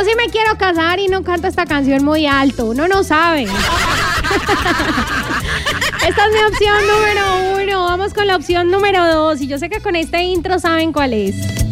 sí me quiero casar y no canto esta canción muy alto. Uno no sabe. Esta es mi opción número 1. Vamos con la opción número 2. Y yo sé que con este intro saben cuál es.